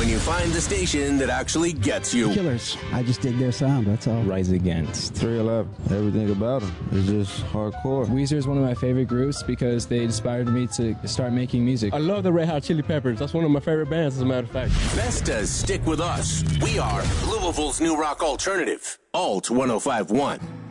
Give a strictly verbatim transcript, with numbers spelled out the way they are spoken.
when you find the station that actually gets you. Killers. I just dig their sound, that's all. Rise Against. three eleven. Everything about them is just hardcore. Weezer is one of my favorite groups because they inspired me to start making music. I love the Red Hot Chili Peppers. That's one of my favorite bands, as a matter of fact. Vestas stick with us. We are Louisville's new rock alternative. Alt one oh five point one.